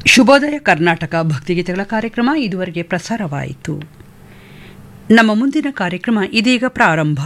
ಶುಭೋದಯ ಕರ್ನಾಟಕ ಭಕ್ತಿಗೀತೆಗಳ ಕಾರ್ಯಕ್ರಮ ಇದುವರೆಗೆ ಪ್ರಸಾರವಾಯಿತು. ನಮ್ಮ ಮುಂದಿನ ಕಾರ್ಯಕ್ರಮ ಇದೀಗ ಪ್ರಾರಂಭ.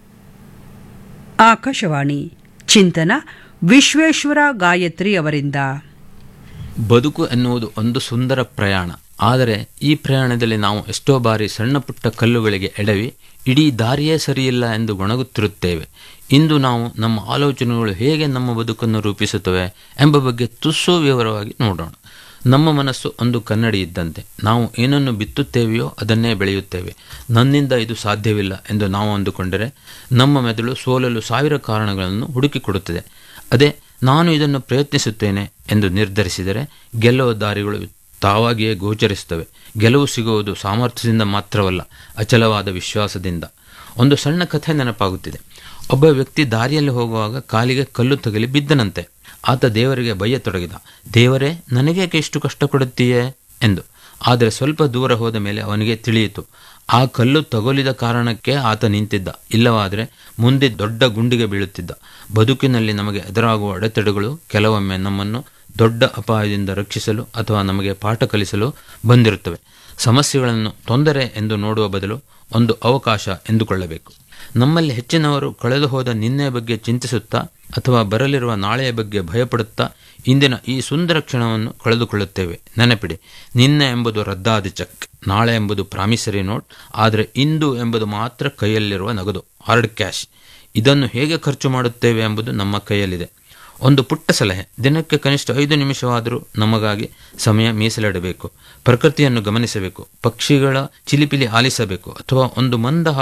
ಆಕಾಶವಾಣಿ ಚಿಂತನ ವಿಶ್ವೇಶ್ವರ ಗಾಯತ್ರಿ ಅವರಿಂದ. ಬದುಕು ಎನ್ನುವುದು ಒಂದು ಸುಂದರ ಪ್ರಯಾಣ. ಆದರೆ ಈ ಪ್ರಯಾಣದಲ್ಲಿ ನಾವು ಎಷ್ಟೋ ಬಾರಿ ಸಣ್ಣ ಪುಟ್ಟ ಕಲ್ಲುಗಳಿಗೆ ಎಡವಿ ಇಡೀ ದಾರಿಯೇ ಸರಿಯಿಲ್ಲ ಎಂದು ಗೊಣಗುತ್ತಿರುತ್ತೇವೆ. ಇಂದು ನಾವು ನಮ್ಮ ಆಲೋಚನೆಗಳು ಹೇಗೆ ನಮ್ಮ ಬದುಕನ್ನು ರೂಪಿಸುತ್ತವೆ ಎಂಬ ಬಗ್ಗೆ ತುಸು ವಿವರವಾಗಿ ನೋಡೋಣ. ನಮ್ಮ ಮನಸ್ಸು ಒಂದು ಕನ್ನಡಿ ಇದ್ದಂತೆ. ನಾವು ಏನನ್ನು ಬಿತ್ತುತ್ತೇವೆಯೋ ಅದನ್ನೇ ಬೆಳೆಯುತ್ತೇವೆ. ನನ್ನಿಂದ ಇದು ಸಾಧ್ಯವಿಲ್ಲ ಎಂದು ನಾವು ಅಂದುಕೊಂಡರೆ ನಮ್ಮ ಮೆದುಳು ಸೋಲಲು ಸಾವಿರ ಕಾರಣಗಳನ್ನು ಹುಡುಕಿಕೊಡುತ್ತದೆ. ಅದೇ ನಾನು ಇದನ್ನು ಪ್ರಯತ್ನಿಸುತ್ತೇನೆ ಎಂದು ನಿರ್ಧರಿಸಿದರೆ ಗೆಲ್ಲುವ ದಾರಿಗಳು ತಾವಾಗಿಯೇ ಗೋಚರಿಸುತ್ತವೆ. ಗೆಲುವು ಸಿಗುವುದು ಸಾಮರ್ಥ್ಯದಿಂದ ಮಾತ್ರವಲ್ಲ, ಅಚಲವಾದ ವಿಶ್ವಾಸದಿಂದ. ಒಂದು ಸಣ್ಣ ಕಥೆ ನೆನಪಾಗುತ್ತಿದೆ. ಒಬ್ಬ ವ್ಯಕ್ತಿ ದಾರಿಯಲ್ಲಿ ಹೋಗುವಾಗ ಕಾಲಿಗೆ ಕಲ್ಲು ತಗಲಿ ಬಿದ್ದನಂತೆ. ಆತ ದೇವರಿಗೆ ಬಯ್ಯತೊಡಗಿದ. ದೇವರೇ, ನನಗೇಕೆ ಇಷ್ಟು ಕಷ್ಟ ಕೊಡುತ್ತೀಯೇ ಎಂದು. ಆದರೆ ಸ್ವಲ್ಪ ದೂರ ಹೋದ ಮೇಲೆ ಅವನಿಗೆ ತಿಳಿಯಿತು, ಆ ಕಲ್ಲು ತಗುಲಿದ ಕಾರಣಕ್ಕೆ ಆತ ನಿಂತಿದ್ದ. ಇಲ್ಲವಾದರೆ ಮುಂದೆ ದೊಡ್ಡ ಗುಂಡಿಗೆ ಬೀಳುತ್ತಿದ್ದ. ಬದುಕಿನಲ್ಲಿ ನಮಗೆ ಎದುರಾಗುವ ಅಡೆತಡೆಗಳು ಕೆಲವೊಮ್ಮೆ ನಮ್ಮನ್ನು ದೊಡ್ಡ ಅಪಾಯದಿಂದ ರಕ್ಷಿಸಲು ಅಥವಾ ನಮಗೆ ಪಾಠ ಕಲಿಸಲು ಬಂದಿರುತ್ತವೆ. ಸಮಸ್ಯೆಗಳನ್ನು ತೊಂದರೆ ಎಂದು ನೋಡುವ ಬದಲು ಒಂದು ಅವಕಾಶ ಎಂದುಕೊಳ್ಳಬೇಕು. ನಮ್ಮಲ್ಲಿ ಹೆಚ್ಚಿನವರು ಕಳೆದು ಹೋದ ನಿನ್ನೆಯ ಬಗ್ಗೆ ಚಿಂತಿಸುತ್ತಾ ಅಥವಾ ಬರಲಿರುವ ನಾಳೆಯ ಬಗ್ಗೆ ಭಯಪಡುತ್ತಾ ಇಂದಿನ ಈ ಸುಂದರ ಕ್ಷಣವನ್ನು ಕಳೆದುಕೊಳ್ಳುತ್ತೇವೆ. ನೆನಪಿಡಿ, ನಿನ್ನೆ ಎಂಬುದು ರದ್ದಾದ ಚೆಕ್, ನಾಳೆ ಎಂಬುದು ಪ್ರಾಮಿಸರಿ ನೋಟ್, ಆದರೆ ಇಂದು ಎಂಬುದು ಮಾತ್ರ ಕೈಯಲ್ಲಿರುವ ನಗದು, ಹಾರ್ಡ್ ಕ್ಯಾಶ್. ಇದನ್ನು ಹೇಗೆ ಖರ್ಚು ಮಾಡುತ್ತೇವೆ ಎಂಬುದು ನಮ್ಮ ಕೈಯಲ್ಲಿದೆ. ಒಂದು ಪುಟ್ಟ ಸಲಹೆ: ದಿನಕ್ಕೆ ಕನಿಷ್ಠ 5 ನಿಮಿಷವಾದರೂ ನಮಗಾಗಿ ಸಮಯ ಮೀಸಲಿಡಬೇಕು. ಪ್ರಕೃತಿಯನ್ನು ಗಮನಿಸಬೇಕು, ಪಕ್ಷಿಗಳ ಚಿಲಿಪಿಲಿ ಆಲಿಸಬೇಕು, ಅಥವಾ ಒಂದು ಮಂದ